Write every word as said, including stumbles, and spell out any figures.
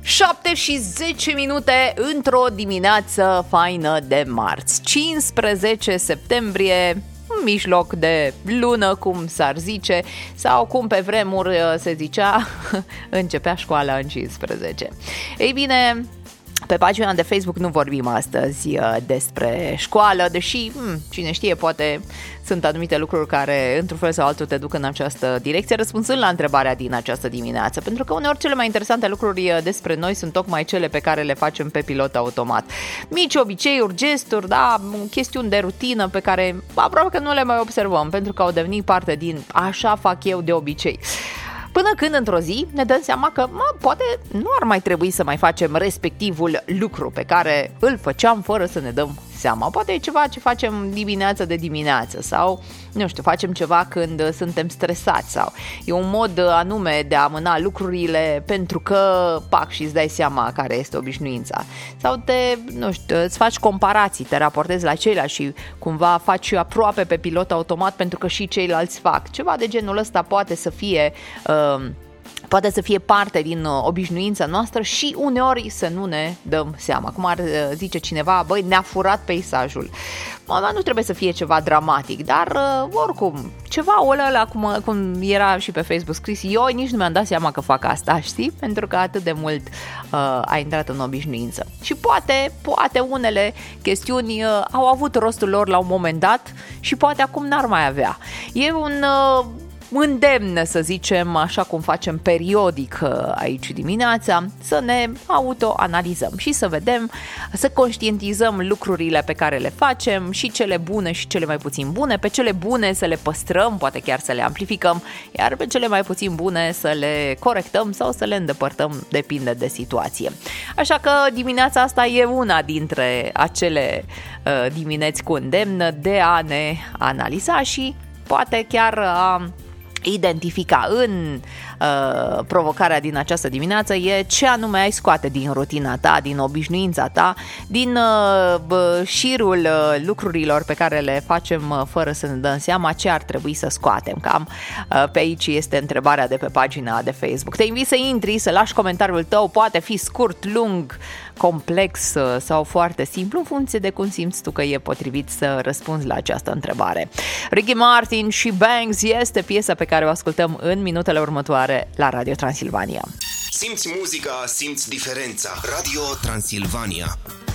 șapte și zece minute într-o dimineață faină de marți, cincisprezece septembrie, mijloc de lună, cum s-ar zice, sau cum pe vremuri se zicea, începea școala în cincisprezece. Ei bine, pe pagina de Facebook nu vorbim astăzi despre școală, deși, cine știe, poate sunt anumite lucruri care, într-un fel sau altul, te duc în această direcție, răspunzând la întrebarea din această dimineață. Pentru că uneori cele mai interesante lucruri despre noi sunt tocmai cele pe care le facem pe pilot automat. Mici obiceiuri, gesturi, da, chestiuni de rutină pe care aproape că nu le mai observăm, pentru că au devenit parte din așa fac eu de obicei. Până când, într-o zi, ne dăm seama că mă, poate nu ar mai trebui să mai facem respectivul lucru pe care îl făceam fără să ne dăm seama. Poate e ceva ce facem dimineață de dimineață sau, nu știu, facem ceva când suntem stresați sau e un mod anume de a amâna lucrurile pentru că, pac, și îți dai seama care este obișnuința. Sau te, nu știu, îți faci comparații, te raportezi la ceilalți și cumva faci aproape pe pilot automat pentru că și ceilalți fac. Ceva de genul ăsta poate să fie... Uh, Poate să fie parte din obișnuința noastră și uneori să nu ne dăm seama. Cum ar zice cineva, băi, ne-a furat peisajul. Mă, nu trebuie să fie ceva dramatic, dar oricum, ceva ăla, cum, cum era și pe Facebook scris, eu nici nu mi-am dat seama că fac asta, știi? Pentru că atât de mult uh, a intrat în obișnuință. Și poate, poate unele chestiuni uh, au avut rostul lor la un moment dat și poate acum n-ar mai avea. E un... Uh, îndemn, să zicem, așa cum facem periodic aici dimineața, să ne autoanalizăm și să vedem, să conștientizăm lucrurile pe care le facem, și cele bune și cele mai puțin bune. Pe cele bune să le păstrăm, poate chiar să le amplificăm, iar pe cele mai puțin bune să le corectăm sau să le îndepărtăm, depinde de situație. Așa că dimineața asta e una dintre acele uh, dimineți cu îndemn de a ne analiza și poate chiar a identifica în uh, provocarea din această dimineață e ce anume ai scoate din rutina ta, din obișnuința ta, din uh, șirul uh, lucrurilor pe care le facem uh, fără să ne dăm seama, ce ar trebui să scoatem. Cam uh, pe aici este întrebarea de pe pagina de Facebook. Te invit să intri, să lași comentariul tău, poate fi scurt, lung, complex sau foarte simplu, în funcție de cum simți tu că e potrivit să răspunzi la această întrebare. Ricky Martin și Bangs este piesa pe care o ascultăm în minutele următoare la Radio Transilvania. Simți muzica, simți diferența. Radio Transilvania.